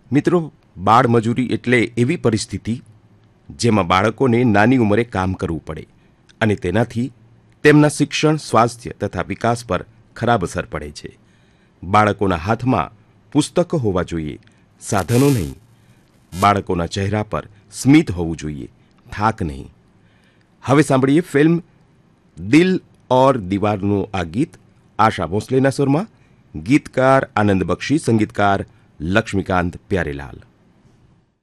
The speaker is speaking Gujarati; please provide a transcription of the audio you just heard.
મિત્રો, બાળમજૂરી એટલે એવી પરિસ્થિતિ જેમાં બાળકોને નાની ઉંમરે કામ કરવું પડે અને તેનાથી તેમના શિક્ષણ, સ્વાસ્થ્ય તથા વિકાસ પર ખરાબ અસર પડે છે. બાળકોના હાથમાં પુસ્તકો હોવા જોઈએ, સાધનો નહીં. બાળકોના ચહેરા પર સ્મિત હોવું જોઈએ, થાક નહીં. હવે સાંભળીએ ફિલ્મ દિલ ઓર દીવારનું આ ગીત આશા ભોંસલેના સુરમાં. ગીતકાર આનંદ બક્ષી, સંગીતકાર લક્ષ્મીકાંત પ્યારેલાલ.